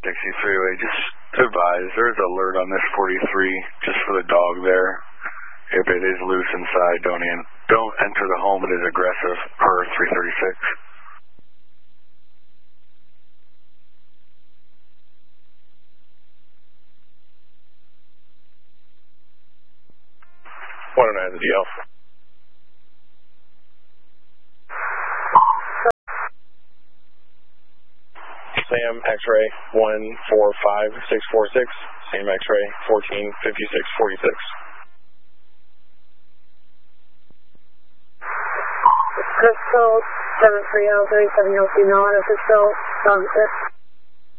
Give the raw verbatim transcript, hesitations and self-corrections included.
Dixie Freeway, just to advise, there's an alert on this forty-three just for the dog there. If it is loose inside, don't, in, don't enter the home. It is aggressive per three thirty-six. one oh nine the D L. Sam X-ray one four five six four six, Sam X-ray fourteen fifty-six forty-six. Crystal seven three zero three seven zero two nine, official, um,